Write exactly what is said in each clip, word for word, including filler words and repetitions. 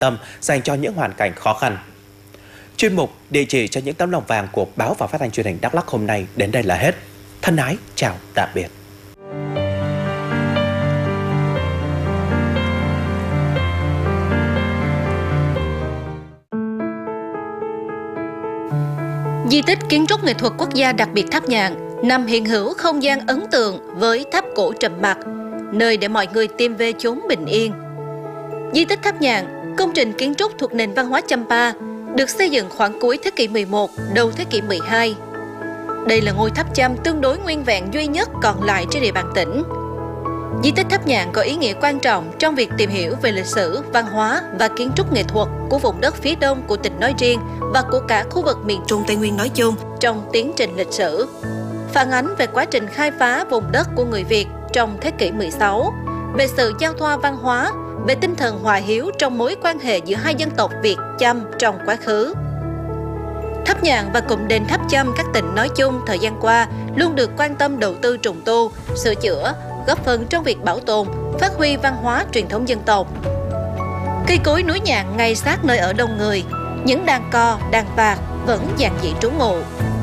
tâm dành cho những hoàn cảnh khó khăn. Chuyên mục địa chỉ cho những tấm lòng vàng của báo và phát thanh truyền hình Đắk Lắk hôm nay đến đây là hết. Thân ái, chào tạm biệt. Di tích kiến trúc nghệ thuật quốc gia đặc biệt Tháp Nhạn nằm hiện hữu không gian ấn tượng với tháp cổ trầm mặc, nơi để mọi người tìm về chốn bình yên. Di tích Tháp Nhạn, công trình kiến trúc thuộc nền văn hóa Champa, được xây dựng khoảng cuối thế kỷ mười một, đầu thế kỷ mười hai. Đây là ngôi tháp Chăm tương đối nguyên vẹn duy nhất còn lại trên địa bàn tỉnh. Di tích Tháp Nhạn có ý nghĩa quan trọng trong việc tìm hiểu về lịch sử, văn hóa và kiến trúc nghệ thuật của vùng đất phía đông của tỉnh nói riêng và của cả khu vực miền Trung Tây Nguyên nói chung trong tiến trình lịch sử. Phản ánh về quá trình khai phá vùng đất của người Việt trong thế kỷ mười sáu, về sự giao thoa văn hóa, về tinh thần hòa hiếu trong mối quan hệ giữa hai dân tộc Việt Chăm trong quá khứ. Tháp Nhạn và cụm đền Tháp Chăm các tỉnh nói chung thời gian qua luôn được quan tâm đầu tư trùng tu, sửa chữa, góp phần trong việc bảo tồn, phát huy văn hóa truyền thống dân tộc. Cây cối núi Nhạn ngay sát nơi ở đông người, những đàn co, đàn vạc vẫn dạn dĩ trú ngụ.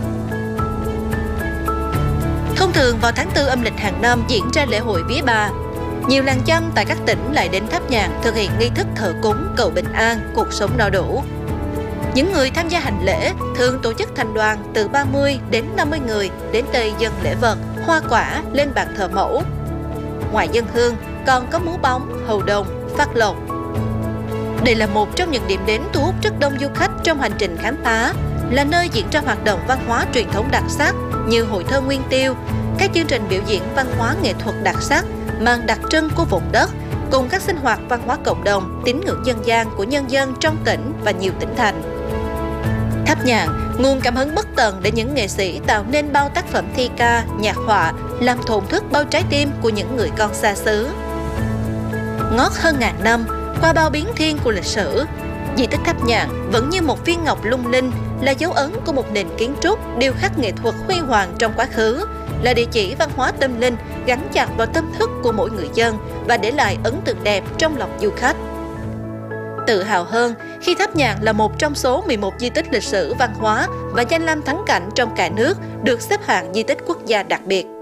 Thông thường vào tháng tư âm lịch hàng năm diễn ra lễ hội Vía Bà. Nhiều làng Chăm tại các tỉnh lại đến Tháp Nhạn thực hiện nghi thức thờ cúng cầu bình an, cuộc sống no đủ. Những người tham gia hành lễ thường tổ chức thành đoàn từ ba mươi đến năm mươi người đến đây dâng lễ vật, hoa quả lên bàn thờ mẫu. Ngoài dân hương, còn có múa bóng, hầu đồng, phát lộc. Đây là một trong những điểm đến thu hút rất đông du khách trong hành trình khám phá, là nơi diễn ra hoạt động văn hóa truyền thống đặc sắc như hội thơ Nguyên Tiêu, các chương trình biểu diễn văn hóa nghệ thuật đặc sắc mang đặc trưng của vùng đất, cùng các sinh hoạt văn hóa cộng đồng, tín ngưỡng dân gian của nhân dân trong tỉnh và nhiều tỉnh thành. Tháp Nhạn, nguồn cảm hứng bất tận để những nghệ sĩ tạo nên bao tác phẩm thi ca, nhạc họa, làm thổn thức bao trái tim của những người con xa xứ. Ngót hơn ngàn năm, qua bao biến thiên của lịch sử, di tích Tháp Nhạn vẫn như một viên ngọc lung linh, là dấu ấn của một nền kiến trúc, điêu khắc nghệ thuật huy hoàng trong quá khứ, là địa chỉ văn hóa tâm linh gắn chặt vào tâm thức của mỗi người dân và để lại ấn tượng đẹp trong lòng du khách. Tự hào hơn khi Tháp Nhạn là một trong số mười một di tích lịch sử văn hóa và danh lam thắng cảnh trong cả nước được xếp hạng di tích quốc gia đặc biệt.